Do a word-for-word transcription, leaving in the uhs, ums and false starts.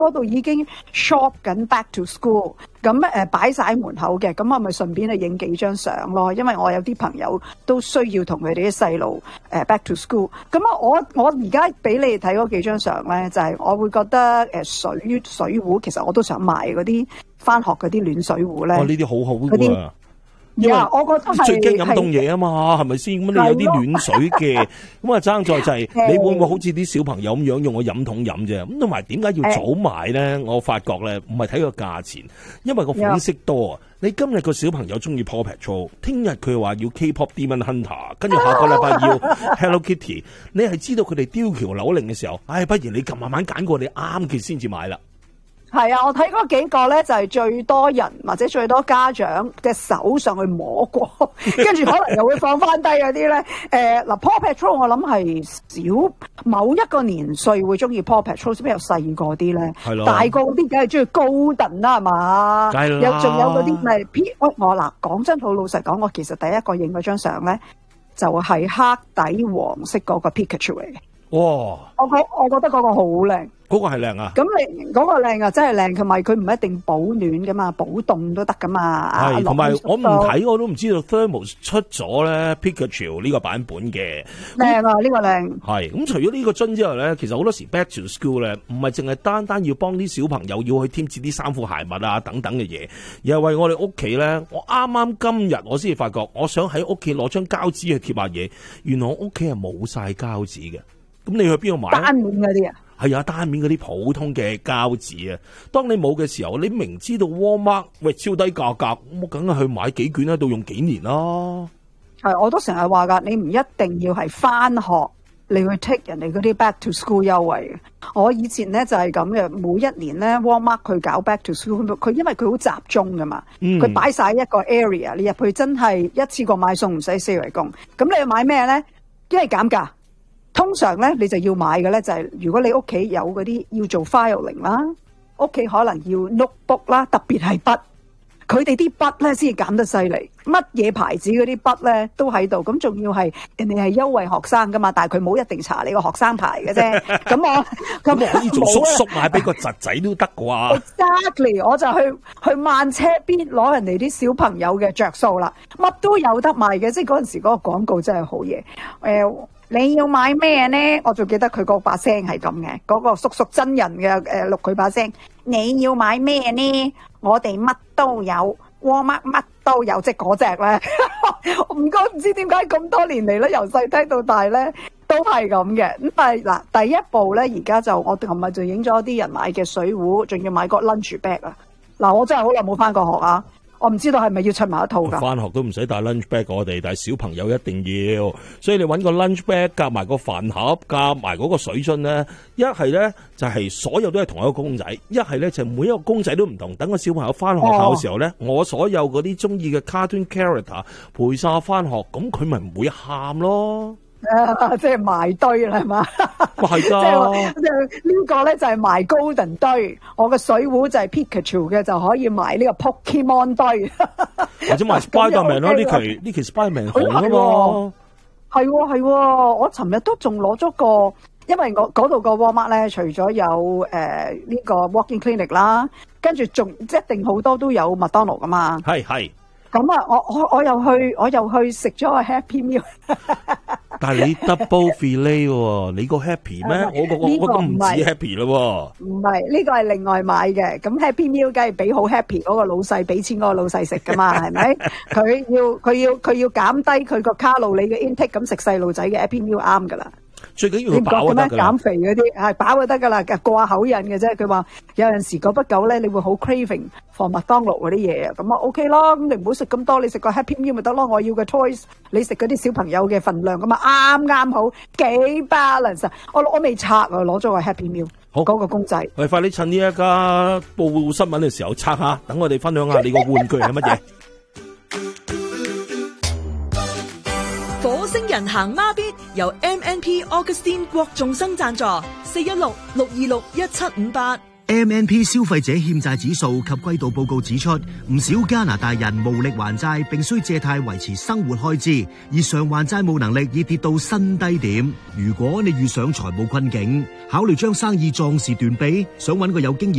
嗰度已經 shop 緊 back to school， 咁誒擺晒喺門口嘅，咁我咪順便去影幾張相咯，因為我有啲朋友都需要同佢哋啲細路誒 back to school， 咁啊我我而家俾你哋睇嗰幾張相咧，就係、是、我會覺得誒水水壺，其實我都想買嗰啲翻學嗰啲暖水壺咧。 哦，呢啲好好㗎。 因為我覺得係最驚飲凍嘢啊嘛，係咪先？咁你有啲暖水嘅，咁啊爭在就係你會唔會好似啲小朋友咁樣用個飲筒飲啫？咁同埋點解要早買咧？我發覺咧唔係睇個價錢，因為個款式多啊。你今日個小朋友中意 Paw Patrol， 聽日佢話要 K-pop Demon Hunter， 跟住下個禮拜要 Hello Kitty， 你係知道佢哋雕橋扭擰嘅時候，唉，不如你咁慢慢揀過你啱嘅先至買啦。 係啊，我睇嗰幾個咧就係最多人或者最多家長嘅手上去摸過，跟住可能又會放翻低嗰啲咧。誒、呃、嗱 ，Paw Patrol 我諗係少某一個年歲會中意 Paw Patrol， 邊有細個啲咧？係咯，大個嗰啲梗係中意高頓啦，係嘛？梗係啦。有仲有嗰啲咪 P？我我嗱講真好老實講，我其實第一個影嗰張相咧就係、是、黑底黃色嗰個 Pikachu 嚟嘅。哇！我覺我覺得嗰個好靚。 嗰、那個係靚啊！ 咁你嗰、那個靚啊，真係靚，同埋佢唔一定保暖噶嘛，保凍都得噶嘛。係，同埋我唔睇我都唔知道 Thermos 出咗咧 Pikachu 呢個版本嘅。靚啊！呢、這個靚。係咁，除咗呢個樽之外咧，其實好多時 Back to School 咧，唔係淨係單單要幫啲小朋友要去添置啲衫褲鞋襪啊等等嘅嘢，而係為我哋屋企咧。我啱啱今日我先至發覺，我想喺屋企攞張膠紙去貼下嘢，原來我屋企係冇晒膠紙嘅。咁你去邊度買？單面嗰啲啊？係啊，單面嗰啲普通嘅膠紙啊。當你冇嘅時候，你明知道 Walmart 喂超低價格，我梗係去買幾卷喺度用幾年啦。係，我都成日話噶，你唔一定要係翻學你去 take 人哋嗰啲 back to school 優惠嘅。我以前咧就係咁嘅，每一年咧 Walmart 佢搞 back to school， 佢因為佢好集中噶嘛，佢擺晒一個 area， 你入去真係一次過買餸唔使四圍供。咁你要買咩咧？因為減價。通常咧，你就要買嘅咧就係、是，如果你屋企有嗰啲要做 filing 啦，屋企可能要 notebook 啦，特別係筆，佢哋啲筆咧先至減得犀利，乜嘢牌子嗰啲筆咧都喺度，咁仲要係人哋係優惠學生噶嘛，但係佢冇一定查你個學生牌嘅啫，咁我咁可以做叔叔買俾個侄仔都得啩 ？Exactly， 我就去去慢車邊攞人哋啲小朋友嘅着數啦，乜都有得賣嘅，即係嗰陣時嗰個廣告真係好嘢，誒、呃。你要買咩呢？我仲記得佢嗰把聲係咁嘅，嗰、嗰個叔叔真人嘅誒錄佢把聲。你要買咩呢？我哋乜都有，沃乜乜都有，即係嗰隻咧。唔該，唔知點解咁多年嚟咧，由細睇到大咧，都係咁嘅。咁但係嗱，第一步咧，而家就我琴日就影咗啲人買嘅水壺，仲要買個 lunch bag 啊。嗱，我真係好耐冇翻過學啊。我唔知道係咪要出埋一套㗎？翻學都唔使帶 lunch bag 我哋，但係小朋友一定要，所以你揾個 lunch bag 夾埋個飯盒，夾埋嗰個水樽咧，一係咧就係、是、所有都係同一個公仔，一係咧就每一個公仔都唔同。等個小朋友翻學校嘅時候咧、哦，我所有嗰啲中意嘅 cartoon character 陪晒翻學，咁佢咪唔會喊咯。啊、即係埋堆啦，係嘛？係噶，即係呢個咧就係埋 Golden 堆，我嘅水壺就係 Pikachu 嘅，就可以埋呢個 Pokemon 堆，或者埋 Spiderman 咯。呢期呢期 Spiderman 紅啊嘛，係喎係喎，我尋日都仲攞咗個，因為我嗰度個 Walmart 咧，除咗有誒呢、呃這個 Walking Clinic 啦，跟住仲即係一定好多都有麥當勞噶嘛，係係。咁啊，我我我又去我又去食咗個 Happy Meal。但係你 double fillet 喎，你個 happy 咩？我個我我都唔止 happy 咯。唔係，呢個係另外買嘅。咁 Happy Meal 梗係俾好 happy 嗰個老細，俾錢嗰個老細食噶嘛，係咪？佢要佢要佢要減低佢個卡路里嘅 intake，咁食細路仔嘅 Happy Meal 啱噶啦。最緊要佢飽就得㗎啦。減肥嗰啲係飽就得㗎啦，過下口癮嘅啫。佢話有陣時嗰不久咧，你會好 craving for 麥當勞嗰啲嘢啊，咁啊 OK 咯。咁你唔好食咁多，你食個 Happy Meal 咪得咯。我要嘅 toys，你食嗰啲小朋友嘅份量咁啊，啱啱好幾 balance。我我未拆啊，攞咗個 Happy Meal，好嗰個公仔。喂，快啲趁呢一家報新聞嘅時候拆下，等我哋分享下你個玩具係乜嘢。 火星人行孖咇由 M N P Augustine 郭仲生贊助，四一六六二六一七五八。 M N P 消費者欠債指數及季度報告指出，唔少加拿大人無力還債，並需借貸維持生活開支，而償還債務能力已跌到新低點。如果你遇上財務困境，考慮將生意壯士斷臂，想揾個有經驗